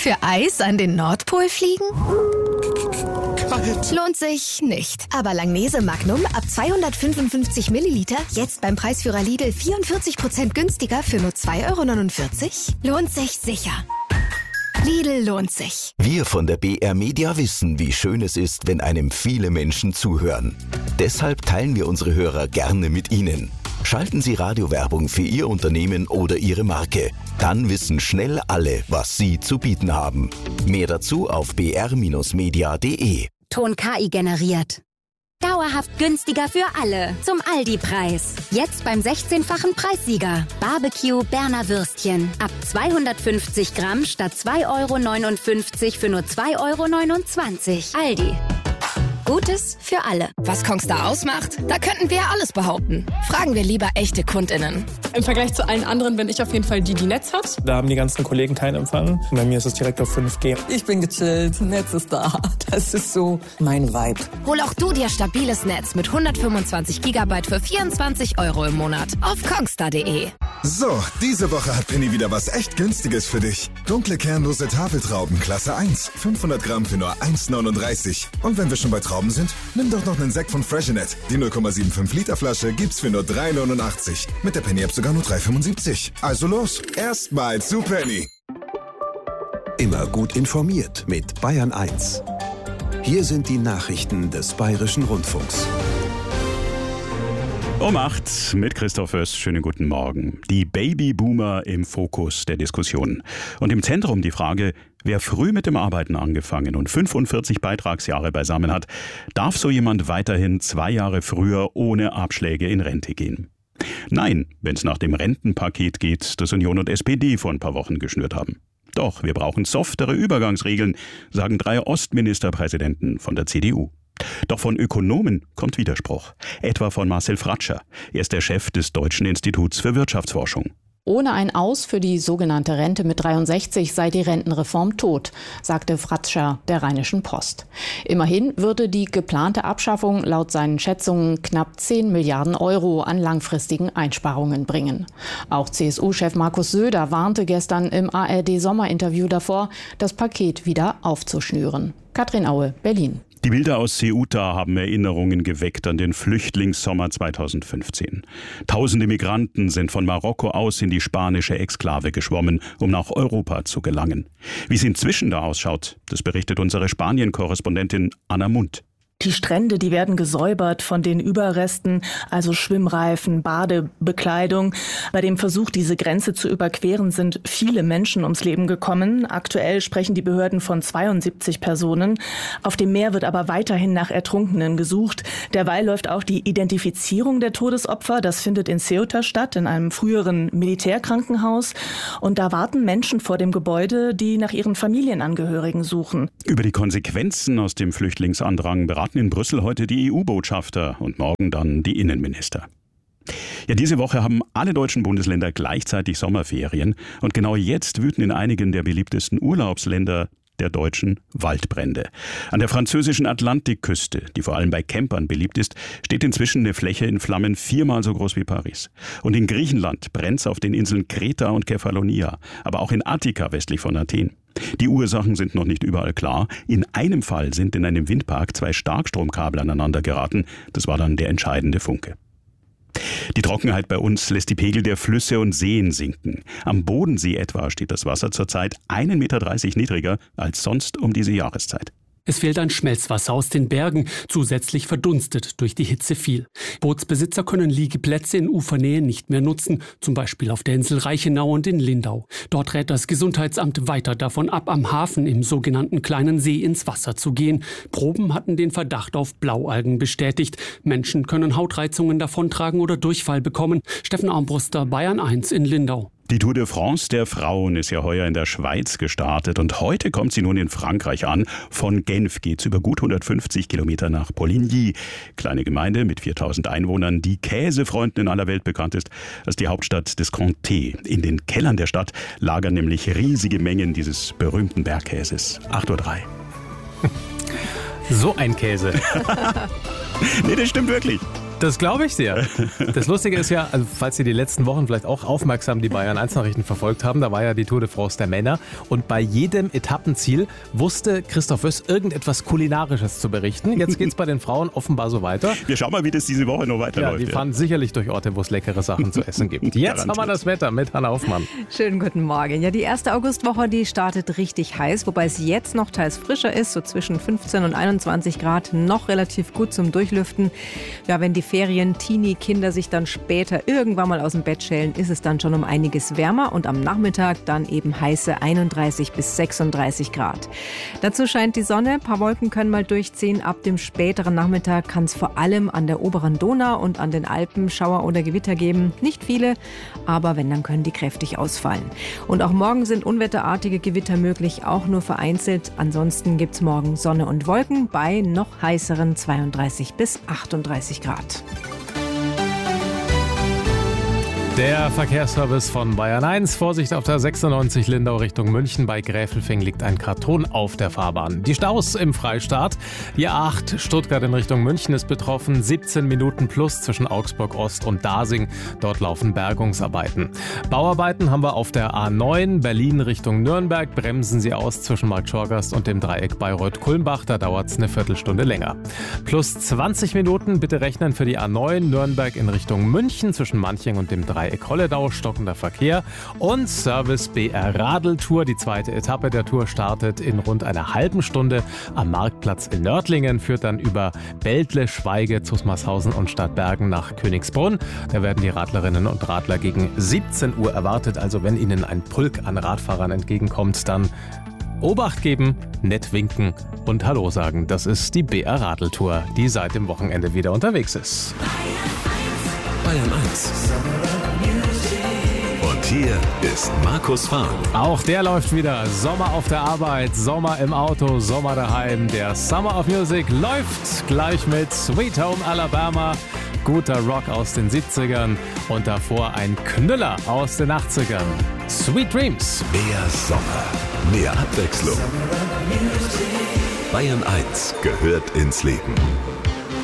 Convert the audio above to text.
Für Eis an den Nordpol fliegen? Kalt. Lohnt sich nicht. Aber Langnese Magnum ab 255 Milliliter jetzt beim Preisführer Lidl 44% günstiger für nur 2,49 €? Lohnt sich sicher. Lidl lohnt sich. Wir von der BR Media wissen, wie schön es ist, wenn einem viele Menschen zuhören. Deshalb teilen wir unsere Hörer gerne mit Ihnen. Schalten Sie Radiowerbung für Ihr Unternehmen oder Ihre Marke. Dann wissen schnell alle, was Sie zu bieten haben. Mehr dazu auf br-media.de. Ton KI generiert. Dauerhaft günstiger für alle. Zum Aldi-Preis. Jetzt beim 16-fachen Preissieger. Barbecue Berner Würstchen. Ab 250 Gramm statt 2,59 € für nur 2,29 €. Aldi. Gutes für alle. Was Kongstar ausmacht? Da könnten wir ja alles behaupten. Fragen wir lieber echte KundInnen. Im Vergleich zu allen anderen bin ich auf jeden Fall die Netz hat. Da haben die ganzen Kollegen keinen Empfang. Bei mir ist es direkt auf 5G. Ich bin gechillt, Netz ist da. Das ist so mein Vibe. Hol auch du dir stabiles Netz mit 125 GB für 24 € im Monat auf kongstar.de. So, diese Woche hat Penny wieder was echt Günstiges für dich. Dunkle kernlose Tafeltrauben Klasse 1. 500 Gramm für nur 1,39 €. Und wenn wir schon bei Trauben sind, nimm doch noch einen Sekt von Freshenet. Die 0,75 Liter Flasche gibt's für nur 3,89 €. Mit der Penny-App sogar nur 3,75 €. Also los, erstmal zu Penny. Immer gut informiert mit Bayern 1. Hier sind die Nachrichten des Bayerischen Rundfunks. Um 8 mit Christoph Föst. Schönen guten Morgen. Die Babyboomer im Fokus der Diskussion. Und im Zentrum die Frage, wer früh mit dem Arbeiten angefangen und 45 Beitragsjahre beisammen hat, darf so jemand weiterhin 2 Jahre früher ohne Abschläge in Rente gehen? Nein, wenn es nach dem Rentenpaket geht, das Union und SPD vor ein paar Wochen geschnürt haben. Doch, wir brauchen softere Übergangsregeln, sagen 3 Ostministerpräsidenten von der CDU. Doch von Ökonomen kommt Widerspruch, etwa von Marcel Fratscher. Er ist der Chef des Deutschen Instituts für Wirtschaftsforschung. Ohne ein Aus für die sogenannte Rente mit 63 sei die Rentenreform tot, sagte Fratscher der Rheinischen Post. Immerhin würde die geplante Abschaffung laut seinen Schätzungen knapp 10 Milliarden € an langfristigen Einsparungen bringen. Auch CSU-Chef Markus Söder warnte gestern im ARD-Sommerinterview davor, das Paket wieder aufzuschnüren. Katrin Aue, Berlin. Die Bilder aus Ceuta haben Erinnerungen geweckt an den Flüchtlingssommer 2015. Tausende Migranten sind von Marokko aus in die spanische Exklave geschwommen, um nach Europa zu gelangen. Wie es inzwischen da ausschaut, das berichtet unsere Spanien-Korrespondentin Anna Mundt. Die Strände, die werden gesäubert von den Überresten, also Schwimmreifen, Badebekleidung. Bei dem Versuch, diese Grenze zu überqueren, sind viele Menschen ums Leben gekommen. Aktuell sprechen die Behörden von 72 Personen. Auf dem Meer wird aber weiterhin nach Ertrunkenen gesucht. Derweil läuft auch die Identifizierung der Todesopfer. Das findet in Ceuta statt, in einem früheren Militärkrankenhaus. Und da warten Menschen vor dem Gebäude, die nach ihren Familienangehörigen suchen. Über die Konsequenzen aus dem Flüchtlingsandrang beraten in Brüssel heute die EU-Botschafter und morgen dann die Innenminister. Ja, diese Woche haben alle deutschen Bundesländer gleichzeitig Sommerferien und genau jetzt wüten in einigen der beliebtesten Urlaubsländer der Deutschen Waldbrände. An der französischen Atlantikküste, die vor allem bei Campern beliebt ist, steht inzwischen eine Fläche in Flammen 4-mal so groß wie Paris. Und in Griechenland brennt's auf den Inseln Kreta und Kefalonia, aber auch in Attika westlich von Athen. Die Ursachen sind noch nicht überall klar. In einem Fall sind in einem Windpark 2 Starkstromkabel aneinander geraten. Das war dann der entscheidende Funke. Die Trockenheit bei uns lässt die Pegel der Flüsse und Seen sinken. Am Bodensee etwa steht das Wasser zurzeit 1,30 Meter niedriger als sonst um diese Jahreszeit. Es fehlt an Schmelzwasser aus den Bergen, zusätzlich verdunstet durch die Hitze viel. Bootsbesitzer können Liegeplätze in Ufernähe nicht mehr nutzen, zum Beispiel auf der Insel Reichenau und in Lindau. Dort rät das Gesundheitsamt weiter davon ab, am Hafen im sogenannten Kleinen See ins Wasser zu gehen. Proben hatten den Verdacht auf Blaualgen bestätigt. Menschen können Hautreizungen davontragen oder Durchfall bekommen. Steffen Armbruster, Bayern 1 in Lindau. Die Tour de France der Frauen ist ja heuer in der Schweiz gestartet und heute kommt sie nun in Frankreich an. Von Genf geht's über gut 150 Kilometer nach Poligny. Kleine Gemeinde mit 4000 Einwohnern, die Käsefreunden in aller Welt bekannt ist als die Hauptstadt des Comté. In den Kellern der Stadt lagern nämlich riesige Mengen dieses berühmten Bergkäses. 8:03 Uhr. So ein Käse. Nee, das stimmt wirklich. Das glaube ich dir. Das Lustige ist ja, also falls Sie die letzten Wochen vielleicht auch aufmerksam die Bayern 1 Nachrichten verfolgt haben, da war ja die Tour de France der Männer und bei jedem Etappenziel wusste Christoph Wöss irgendetwas Kulinarisches zu berichten. Jetzt geht es bei den Frauen offenbar so weiter. Wir schauen mal, wie das diese Woche noch weiterläuft. Ja, die fahren sicherlich durch Orte, wo es leckere Sachen zu essen gibt. Jetzt haben wir das Wetter mit Hanna Hoffmann. Schönen guten Morgen. Ja, die erste Augustwoche, die startet richtig heiß, wobei es jetzt noch teils frischer ist, so zwischen 15 und 21 Grad, noch relativ gut zum Durchlüften. Ja, wenn die Ferien-Teenie-Kinder sich dann später irgendwann mal aus dem Bett schälen, ist es dann schon um einiges wärmer und am Nachmittag dann eben heiße 31 bis 36 Grad. Dazu scheint die Sonne, ein paar Wolken können mal durchziehen. Ab dem späteren Nachmittag kann es vor allem an der oberen Donau und an den Alpen Schauer oder Gewitter geben. Nicht viele, aber wenn, dann können die kräftig ausfallen. Und auch morgen sind unwetterartige Gewitter möglich, auch nur vereinzelt. Ansonsten gibt es morgen Sonne und Wolken bei noch heißeren 32 bis 38 Grad. Der Verkehrsservice von Bayern 1. Vorsicht auf der 96 Lindau Richtung München. Bei Gräfelfing liegt ein Karton auf der Fahrbahn. Die Staus im Freistaat. Die A8 Stuttgart in Richtung München ist betroffen. 17 Minuten plus zwischen Augsburg Ost und Dasing. Dort laufen Bergungsarbeiten. Bauarbeiten haben wir auf der A9 Berlin Richtung Nürnberg. Bremsen Sie aus zwischen Markt Schorgast und dem Dreieck Bayreuth-Kulmbach. Da dauert es eine Viertelstunde länger. Plus 20 Minuten bitte rechnen für die A9 Nürnberg in Richtung München zwischen Manching und dem Dreieck Holledau, stockender Verkehr und Service BR Radeltour. Die zweite Etappe der Tour startet in rund einer halben Stunde am Marktplatz in Nördlingen, führt dann über Bältle, Schweige, Zusmarshausen und Stadtbergen nach Königsbrunn. Da werden die Radlerinnen und Radler gegen 17 Uhr erwartet. Also wenn Ihnen ein Pulk an Radfahrern entgegenkommt, dann Obacht geben, nett winken und Hallo sagen. Das ist die BR Radeltour, die seit dem Wochenende wieder unterwegs ist. Bayern 1. Und hier ist Markus Fahren. Auch der läuft wieder. Sommer auf der Arbeit, Sommer im Auto, Sommer daheim. Der Summer of Music läuft gleich mit Sweet Home Alabama. Guter Rock aus den 70ern und davor ein Knüller aus den 80ern. Sweet Dreams. Mehr Sommer, mehr Abwechslung. Bayern 1 gehört ins Leben.